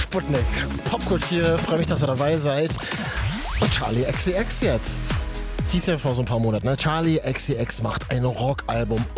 Sputnik. Popkult hier, freue mich, dass ihr dabei seid. Und Charli XCX jetzt. Hieß ja vor so ein paar Monaten, ne? Charli XCX macht ein Rockalbum